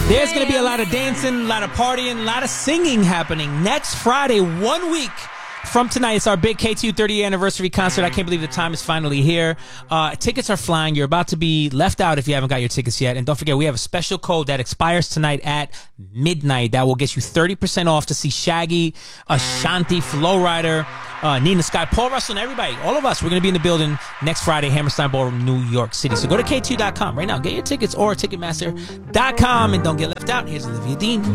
There's going to be a lot of dancing, a lot of partying, a lot of singing happening next Friday, 1 week from tonight. It's our big K2 30th anniversary concert. I can't believe the time is finally here. Tickets are flying. You're about to be left out if you haven't got your tickets yet. And don't forget, we have a special code that expires tonight at midnight that will get you 30% off to see Shaggy, Ashanti, Flo Rida, Nina Sky, Paul Russell, and everybody. All of us, we're going to be in the building next Friday, Hammerstein Ballroom, New York City. So go to K2.com right now. Get your tickets or Ticketmaster.com and don't get left out. Here's Olivia Dean.